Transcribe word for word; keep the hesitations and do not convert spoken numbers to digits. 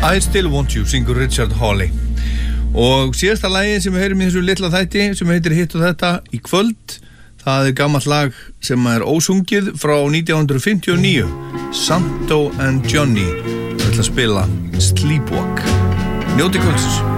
I Still Want You syngur Richard Hawley. Og síðasta lagið sem við heyrum í þessu litla þætti sem heitir Hitt og þetta í kvöld, það er gamalt lag sem er ósungið frá nítján hundruð fimmtíu og níu. Santo and Johnny ætla að spila Sleepwalk. Njóti kvöldsins.